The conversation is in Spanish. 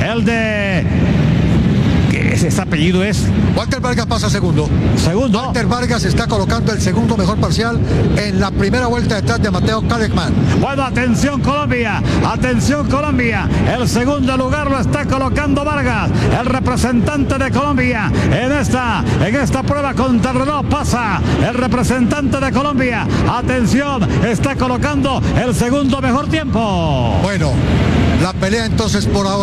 el de... Ese apellido es... Walter Vargas pasa segundo. Segundo. Walter Vargas está colocando el segundo mejor parcial en la primera vuelta detrás de Mateo Kadekman. Bueno, atención Colombia, el segundo lugar lo está colocando Vargas, el representante de Colombia en esta prueba contrarreloj. Pasa el representante de Colombia, atención, está colocando el segundo mejor tiempo. Bueno, la pelea entonces por ahora